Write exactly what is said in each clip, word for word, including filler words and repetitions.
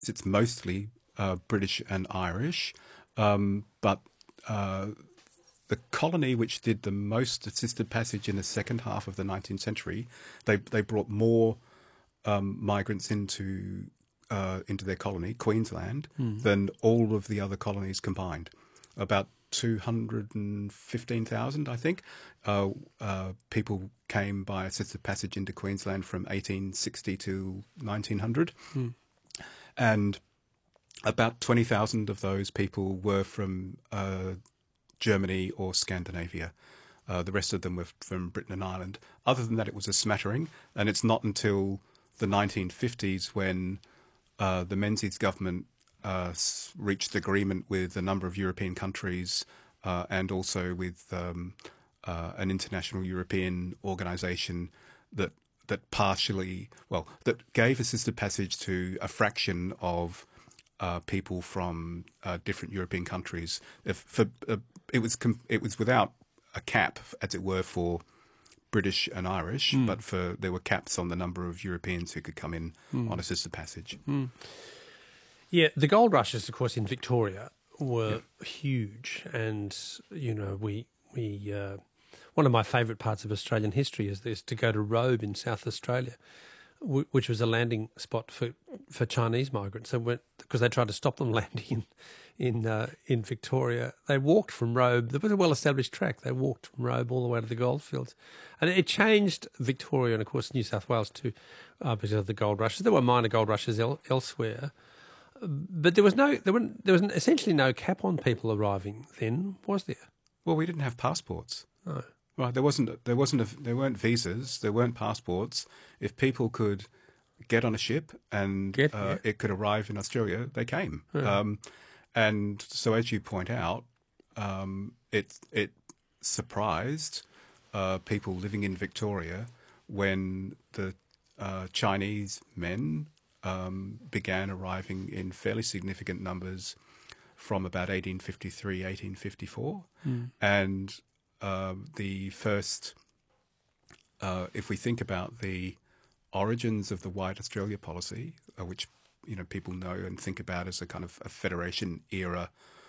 it's mostly uh, British and Irish, um, but uh, the colony which did the most assisted passage in the second half of the nineteenth century, they they brought more um, migrants into uh, into their colony, Queensland, Mm. than all of the other colonies combined. About two hundred fifteen thousand, I think, uh, uh, people came by assisted passage into Queensland from eighteen sixty to nineteen hundred. Mm. And about twenty thousand of those people were from uh, Germany or Scandinavia. Uh, the rest of them were from Britain and Ireland. Other than that, it was a smattering. And it's not until the nineteen fifties when uh, the Menzies government uh, s- reached agreement with a number of European countries uh, and also with um, uh, an international European organisation that that partially, well, that gave assisted passage to a fraction of uh, people from uh, different European countries. If for uh, it was com- it was without a cap, as it were, for British and Irish, Mm. but for there were caps on the number of Europeans who could come in Mm. on assisted passage. Mm. Yeah, the gold rushes, of course, in Victoria were huge, and you know, we we uh, one of my favourite parts of Australian history is this to go to Robe in South Australia, w- which was a landing spot for for Chinese migrants. They went because they tried to stop them landing in in uh, in Victoria. They walked from Robe. There was a well-established track. They walked from Robe all the way to the goldfields, and it changed Victoria and, of course, New South Wales too, uh, because of the gold rushes. There were minor gold rushes el- elsewhere. But there was no, there, were, there was essentially no cap on people arriving then, was there? Well, we didn't have passports. No. Right, there wasn't. There wasn't. A, there weren't visas. There weren't passports. If people could get on a ship and Get, uh, yeah. it could arrive in Australia, they came. Yeah. Um, and so, as you point out, um, it it surprised uh, people living in Victoria when the uh, Chinese men um, began arriving in fairly significant numbers from about eighteen fifty-three, eighteen fifty-four, Mm. and uh, the first, uh, if we think about the origins of the White Australia policy, uh, which you know people know and think about as a kind of a Federation era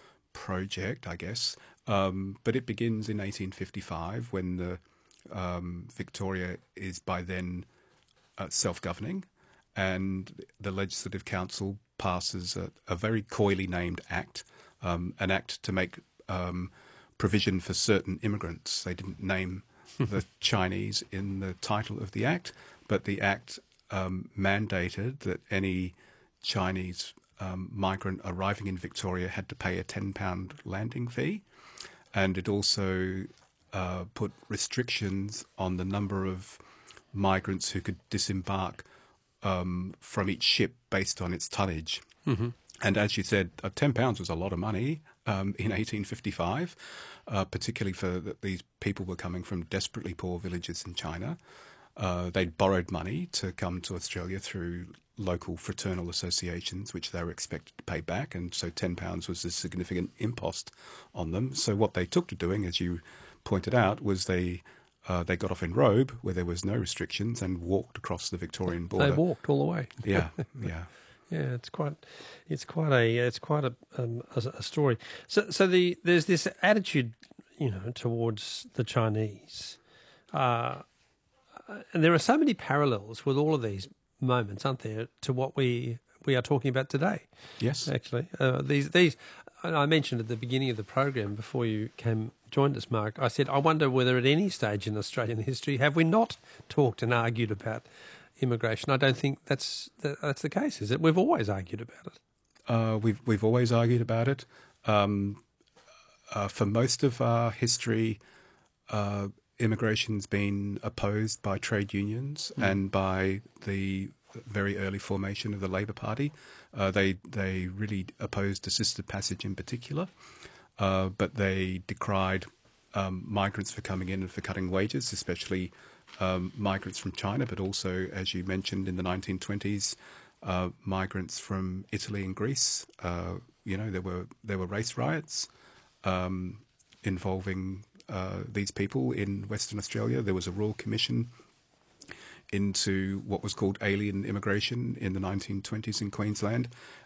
project, I guess, um, but it begins in eighteen fifty-five when the um, Victoria is by then uh, self-governing, and the Legislative Council passes a, a very coyly named act, um, an act to make um, provision for certain immigrants. They didn't name the Chinese in the title of the act, but the act um, mandated that any Chinese um, migrant arriving in Victoria had to pay a ten pound landing fee, and it also uh, put restrictions on the number of migrants who could disembark um, from each ship based on its tonnage. Mm-hmm. And as you said, uh, ten pounds was a lot of money um, in eighteen fifty-five, uh, particularly for the, these people were coming from desperately poor villages in China. Uh, they'd borrowed money to come to Australia through local fraternal associations, which they were expected to pay back, and so ten pounds was a significant impost on them. So what they took to doing, as you pointed out, was they uh, they got off in Robe, where there was no restrictions, and walked across the Victorian border. They walked all the way. Yeah, yeah. Yeah, it's quite, it's quite a, it's quite a, um, a, a story. So, so the there's this attitude, you know, towards the Chinese, uh, and there are so many parallels with all of these moments, aren't there, to what we we are talking about today? Yes, actually, uh, these these I mentioned at the beginning of the program before you came joined us, Mark. I said I wonder whether at any stage in Australian history have we not talked and argued about immigration. I don't think that's the, that's the case, is it? We've always argued about it. Uh, we've we've always argued about it. Um, uh, for most of our history, uh, immigration's been opposed by trade unions mm. and by the very early formation of the Labor Party. Uh, they they really opposed assisted passage in particular, uh, but they decried um, migrants for coming in and for cutting wages, especially Um, migrants from China, but also, as you mentioned, in the nineteen twenties, uh, migrants from Italy and Greece. Uh, you know, there were there were race riots um, involving uh, these people in Western Australia. There was a royal commission into what was called alien immigration in the nineteen twenties in Queensland,